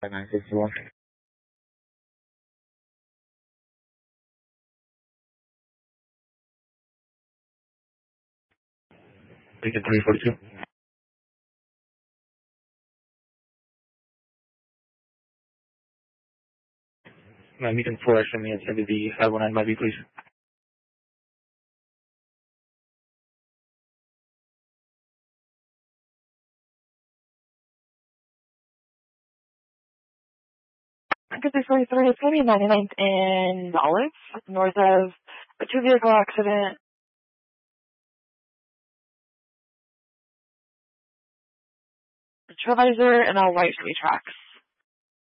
961. Beacon 342. Beacon 4, actually, me attended the 519 by B, please. Good day, 43. It's going to be 99th in Dollars, north of a two-vehicle accident. A Trailblazer and a white Chevy Trax.